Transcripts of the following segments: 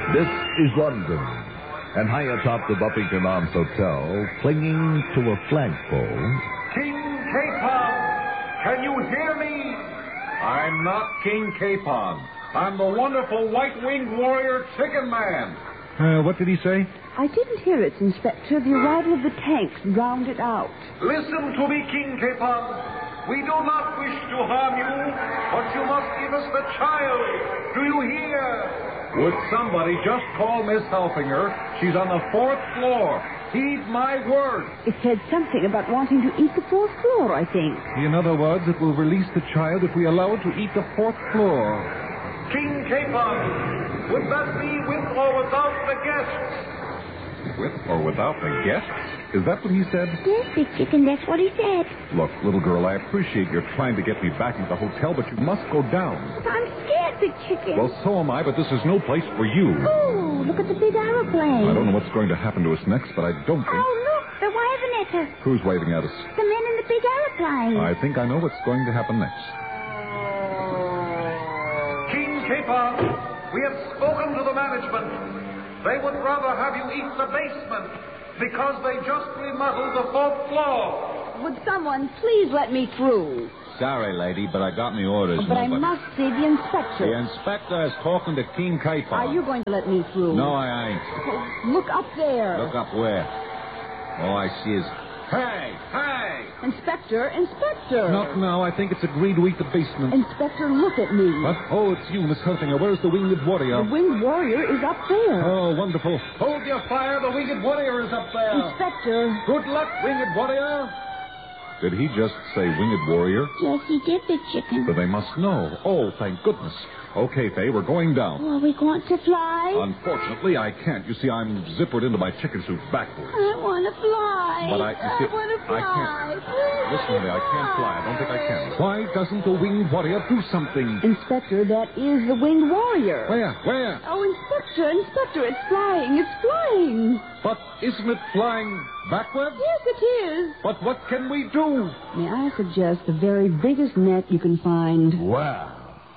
This is London, and high atop the Buffington Arms Hotel, clinging to a flagpole... King Capon, can you hear me? I'm not King Capon. I'm the wonderful white-winged warrior Chicken Man. What did he say? I didn't hear it, Inspector. The arrival of the tanks drowned it out. Listen to me, King Capon. We do not wish to harm you, but you must give us the child. Do you hear? Would somebody just call Miss Helfinger? She's on the 4th floor. Heed my word. It said something about wanting to eat the 4th floor, I think. In other words, it will release the child if we allow it to eat the 4th floor. King Capon, would that be with or without the guests? With or without the guests? Is that what he said? Yes, Big Chicken, that's what he said. Look, little girl, I appreciate your trying to get me back into the hotel, but you must go down. But I'm scared, Big Chicken. Well, so am I, but this is no place for you. Oh, look at the big aeroplane. I don't know what's going to happen to us next, but I don't think... Oh, look, they're waving at us. Who's waving at us? The men in the big aeroplane. I think I know what's going to happen next. King Capon, we have spoken to the management. They would rather have you eat the basement because they just remodeled the 4th floor. Would someone please let me through? Sorry, lady, but I got me orders. But I must see the inspector. The inspector is talking to King Capon. Are you going to let me through? No, I ain't. Look up there. Look up where? All I see is... Hey! Inspector. Not now. I think it's agreed to eat the basement. Inspector, look at me. What? Oh, it's you, Miss Helfinger. Where's the winged warrior? The winged warrior is up there. Oh, wonderful. Hold your fire. The winged warrior is up there. Inspector. Good luck, winged warrior. Did he just say winged warrior? Yes, he did, Big Chicken. But they must know. Oh, thank goodness. Okay, Faye, we're going down. Are we going to fly? Unfortunately, I can't. You see, I'm zippered into my chicken suit backwards. I want to fly. But I want to fly. can't. Listen to me, I can't fly. I don't think I can. Why doesn't the winged warrior do something? Inspector, that is the winged warrior. Where? Oh, Inspector, it's flying. It's flying. But isn't it flying backwards? Yes, it is. But what can we do? May I suggest the very biggest net you can find? Wow.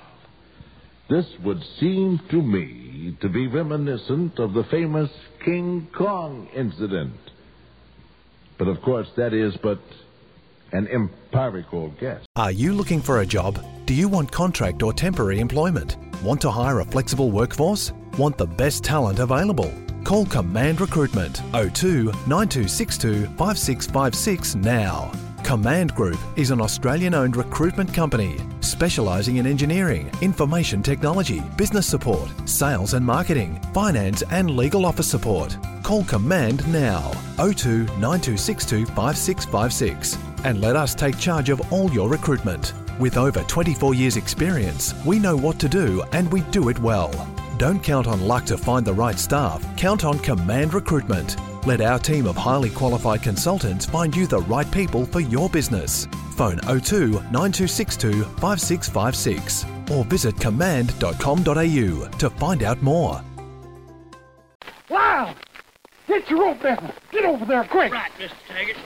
This would seem to me to be reminiscent of the famous King Kong incident. But, of course, that is but an empirical guess. Are you looking for a job? Do you want contract or temporary employment? Want to hire a flexible workforce? Want the best talent available? Call Command Recruitment 02 9262 5656 now. Command Group is an Australian-owned recruitment company specialising in engineering, information technology, business support, sales and marketing, finance and legal office support. Call Command now 02 9262 5656 and let us take charge of all your recruitment. With over 24 years' experience, we know what to do and we do it well. Don't count on luck to find the right staff. Count on Command Recruitment. Let our team of highly qualified consultants find you the right people for your business. Phone 02 9262 5656 or visit command.com.au to find out more. Wow! Get your rope down. Get over there quick. Right, Mr. Taggart.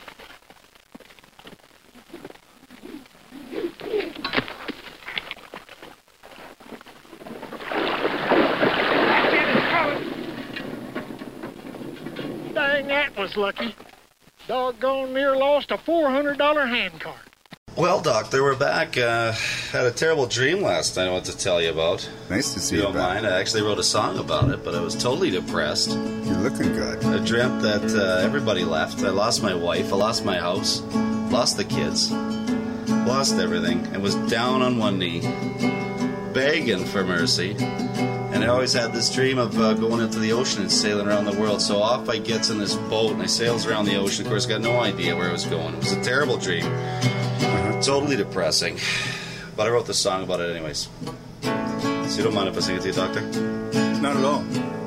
Dang, that was lucky. Doggone near lost a $400 hand cart. Well, Doctor, we're back. Had a terrible dream last night I want to tell you about. Nice to see you. You don't mind? I actually wrote a song about it, but I was totally depressed. You're looking good. I dreamt that everybody left. I lost my wife. I lost my house. Lost the kids. Lost everything. And was down on one knee, begging for mercy. And I always had this dream of going into the ocean and sailing around the world. So off I gets in this boat and I sails around the ocean. Of course, got no idea where I was going. It was a terrible dream. Totally depressing. But I wrote this song about it anyways. So you don't mind if I sing it to you, Doctor? Not at all.